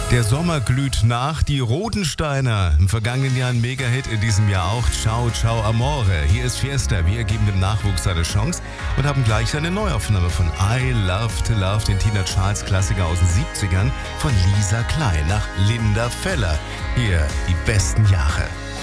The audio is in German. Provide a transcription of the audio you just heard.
Der Sommer glüht nach, die Rodensteiner. Im vergangenen Jahr ein Mega-Hit, in diesem Jahr auch. Ciao, ciao, Amore. Hier ist Fiesta. Wir geben dem Nachwuchs seine Chance und haben gleich eine Neuaufnahme von I Love to Love, den Tina Charles Klassiker aus den 70ern, von Lisa Klein nach Linda Feller. Hier die besten Jahre.